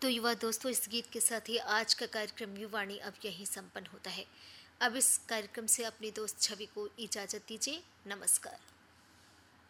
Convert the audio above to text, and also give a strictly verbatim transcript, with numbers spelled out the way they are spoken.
तो युवा दोस्तों, इस गीत के साथ ही आज का कार्यक्रम युवाणी अब यहीं संपन्न होता है। अब इस कार्यक्रम से अपनी दोस्त छवि को इजाजत दीजिए। नमस्कार।